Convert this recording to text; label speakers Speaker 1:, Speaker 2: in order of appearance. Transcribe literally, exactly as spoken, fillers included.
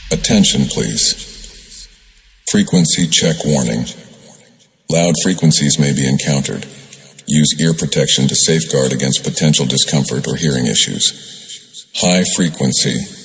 Speaker 1: Attention, please. Frequency check warning. Loud frequencies may be encountered. Use ear protection to safeguard against potential discomfort or hearing issues. High frequency